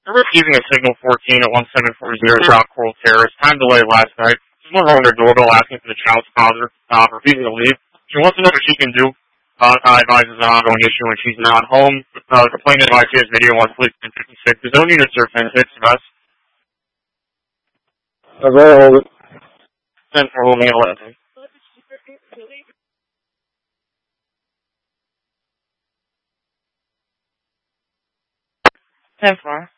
They're receiving a signal 14 at 1740 South Coral Terrace. Time delayed last night. Someone rang their doorbell asking for the child's father, refusing to leave. She wants to know what she can do. Advises an ongoing issue when she's not home. Complaint advice is video on police 1056. There's no need to serve 10-6 of us. I've already hold it. 10 for holding 11. 10-4.